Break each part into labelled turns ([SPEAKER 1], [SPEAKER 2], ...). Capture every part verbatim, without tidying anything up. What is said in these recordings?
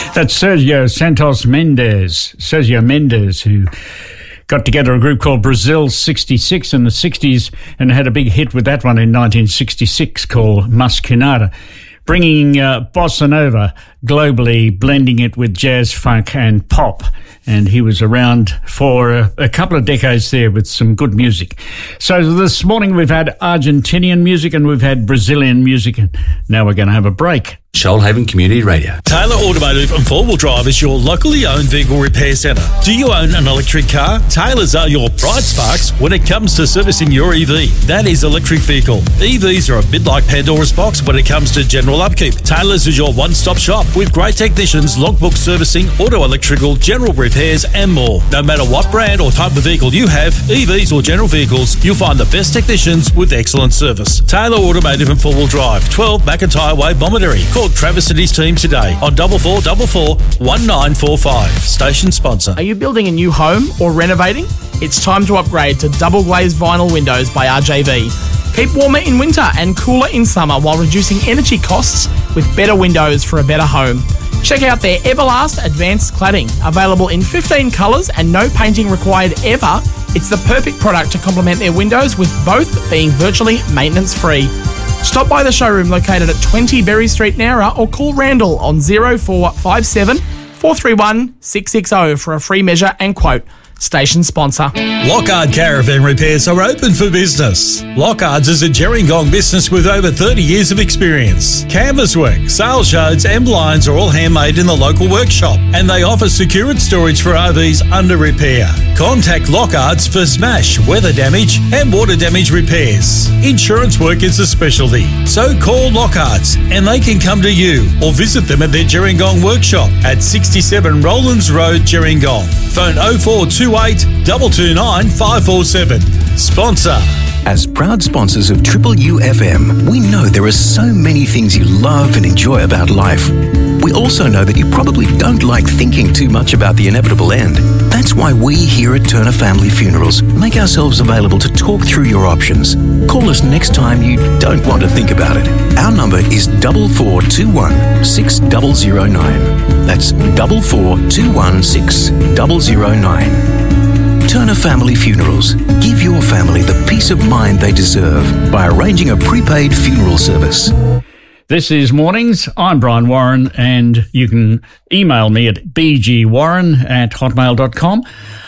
[SPEAKER 1] That's Sergio Santos Mendes, Sergio Mendes, who got together a group called Brazil sixty-six in the sixties and had a big hit with that one in nineteen sixty-six called Mas Que Nada, bringing uh, bossa nova globally, blending it with jazz, funk and pop. And he was around for a, a couple of decades there with some good music. So this morning we've had Argentinian music and we've had Brazilian music, and now we're going to have a break.
[SPEAKER 2] Shoalhaven Community Radio.
[SPEAKER 3] Taylor Automotive and Four Wheel Drive is your locally owned vehicle repair centre. Do you own an electric car? Taylor's are your bright sparks when it comes to servicing your E V. That is electric vehicle. E Vs are a bit like Pandora's box when it comes to general upkeep. Taylor's is your one-stop shop with great technicians, logbook servicing, auto electrical, general repairs and more. No matter what brand or type of vehicle you have, E Vs or general vehicles, you'll find the best technicians with excellent service. Taylor Automotive and Four Wheel Drive, twelve McIntyre Way, Bomaderry. Call Travis and his team today on double four double four one nine four five. Station sponsor.
[SPEAKER 4] Are you building a new home or renovating? It's time to upgrade to double glazed vinyl windows by R J V. Keep warmer in winter and cooler in summer while reducing energy costs with better windows for a better home. Check out their Everlast Advanced Cladding, available in fifteen colours and no painting required ever. It's the perfect product to complement their windows, with both being virtually maintenance free. Stop by the showroom located at twenty Berry Street, Nowra, or call Randall on zero four five seven four three one six six zero for a free measure and quote. Station sponsor.
[SPEAKER 3] Lockhart Caravan Repairs are open for business. Lockhart's is a Gerringong business with over thirty years of experience. Canvas work, sail shards and blinds are all handmade in the local workshop, and they offer secured storage for R Vs under repair. Contact Lockhart's for smash, weather damage and water damage repairs. Insurance work is a specialty, so call Lockhart's and they can come to you, or visit them at their Gerringong workshop at sixty-seven Rowlands Road, Gerringong. Phone oh four two eight two two nine five four seven. Sponsor.
[SPEAKER 5] As proud sponsors of Triple U F M, we know there are so many things you love and enjoy about life. We also know that you probably don't like thinking too much about the inevitable end. That's why we here at Turner Family Funerals make ourselves available to talk through your options. Call us next time you don't want to think about it. Our number is double four two one six zero zero nine. That's double four two one six zero zero nine. Turner Family Funerals. Give your family the peace of mind they deserve by arranging a prepaid funeral service.
[SPEAKER 1] This is Mornings. I'm Brian Warren, and you can email me at b g warren at hotmail dot com,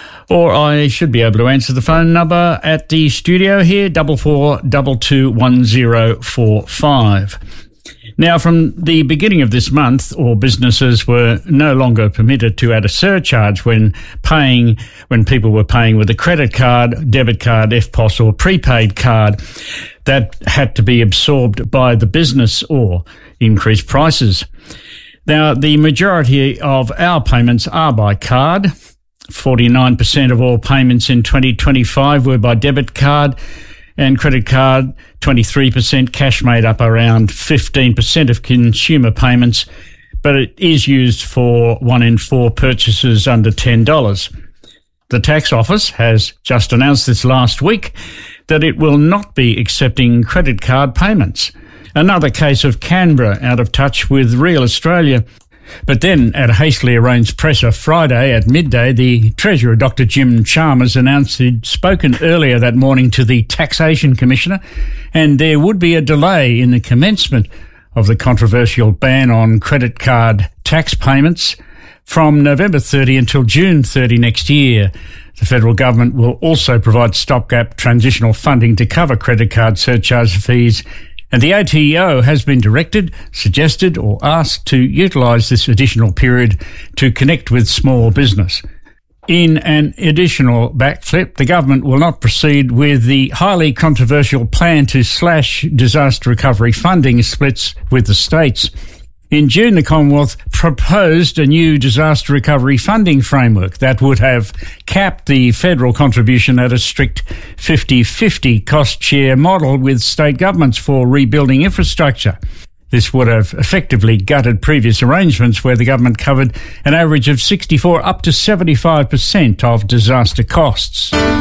[SPEAKER 1] or I should be able to answer the phone number at the studio here, double four double two one zero four five. Now, from the beginning of this month, all businesses were no longer permitted to add a surcharge when paying, when people were paying with a credit card, debit card, F P O S or prepaid card. That had to be absorbed by the business or increased prices. Now, the majority of our payments are by card. forty-nine percent of all payments in twenty twenty-five were by debit card and credit card. Twenty-three percent cash made up around fifteen percent of consumer payments, but it is used for one in four purchases under ten dollars. The tax office has just announced this last week that it will not be accepting credit card payments. Another case of Canberra out of touch with real Australia. But then, at a hastily arranged presser Friday at midday, the Treasurer, Doctor Jim Chalmers, announced he'd spoken earlier that morning to the Taxation Commissioner, and there would be a delay in the commencement of the controversial ban on credit card tax payments from November thirtieth until June thirtieth next year. The federal government will also provide stopgap transitional funding to cover credit card surcharge fees, and the A T O has been directed, suggested or asked to utilise this additional period to connect with small business. In an additional backflip, the government will not proceed with the highly controversial plan to slash disaster recovery funding splits with the states. In June, the Commonwealth proposed a new disaster recovery funding framework that would have capped the federal contribution at a strict fifty-fifty cost share model with state governments for rebuilding infrastructure. This would have effectively gutted previous arrangements where the government covered an average of sixty-four up to seventy-five percent of disaster costs.